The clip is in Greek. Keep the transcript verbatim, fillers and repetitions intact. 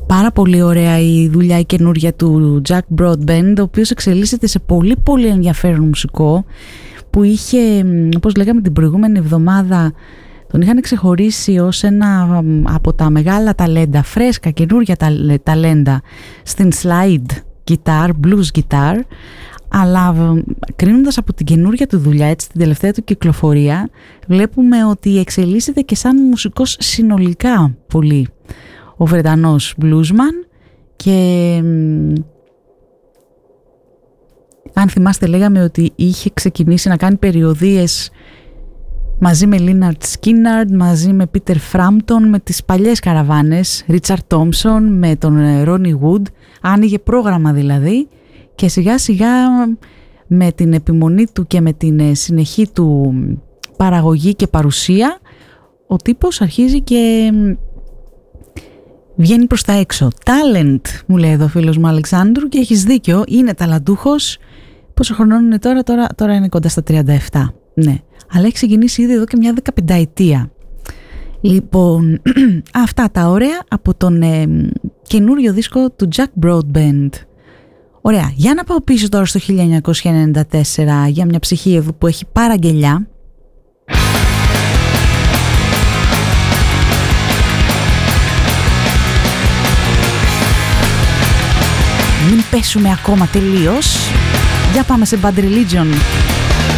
Πάρα πολύ ωραία η δουλειά η καινούρια του Jack Broadbent, ο οποίος εξελίσσεται σε πολύ πολύ ενδιαφέρον μουσικό που είχε, όπως λέγαμε την προηγούμενη εβδομάδα, τον είχαν ξεχωρίσει ως ένα από τα μεγάλα ταλέντα, φρέσκα καινούρια ταλέντα στην slide guitar, blues guitar, αλλά κρίνοντας από την καινούρια του δουλειά, έτσι, την τελευταία του κυκλοφορία, βλέπουμε ότι εξελίσσεται και σαν μουσικός συνολικά πολύ ο Βρετανός bluesman. Και αν θυμάστε, λέγαμε ότι είχε ξεκινήσει να κάνει περιοδίες μαζί με Lynyrd Skynyrd, μαζί με Peter Frampton, με τις παλιές καραβάνες, Richard Thompson, με τον Ronnie Wood, άνοιγε πρόγραμμα δηλαδή, και σιγά σιγά με την επιμονή του και με την συνεχή του παραγωγή και παρουσία, ο τύπος αρχίζει και βγαίνει προς τα έξω. Talent, μου λέει εδώ ο φίλος μου Αλεξάνδρου, και έχεις δίκιο, είναι ταλαντούχος. Πόσο χρονών είναι τώρα, τώρα, τώρα είναι κοντά στα τριάντα επτά. Ναι, αλλά έχει ξεκινήσει ήδη εδώ και μια δεκαπενταετία. Λοιπόν, αυτά τα ωραία από τον ε, καινούριο δίσκο του Jack Broadbent. Ωραία, για να πάω πίσω τώρα στο χίλια εννιακόσια ενενήντα τέσσερα για μια ψυχή εδώ που έχει παραγγελιά. Μην πέσουμε ακόμα τελείως. Για πάμε σε Bad Religion.